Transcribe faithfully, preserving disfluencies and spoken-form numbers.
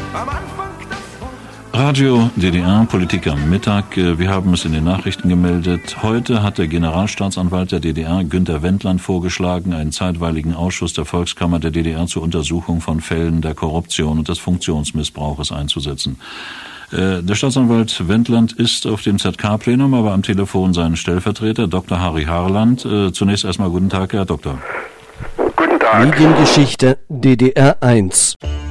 Am Anfang das Wort. Radio D D R, Politik am Mittag. Wir haben es in den Nachrichten gemeldet. Heute hat der Generalstaatsanwalt der D D R, Günter Wendland, vorgeschlagen, einen zeitweiligen Ausschuss der Volkskammer der D D R zur Untersuchung von Fällen der Korruption und des Funktionsmissbrauches einzusetzen. Der Staatsanwalt Wendland ist auf dem Z K-Plenum, aber am Telefon sein Stellvertreter, Doktor Harry Harland. Zunächst erstmal guten Tag, Herr Doktor. Guten Tag. Mediengeschichte D D R eins.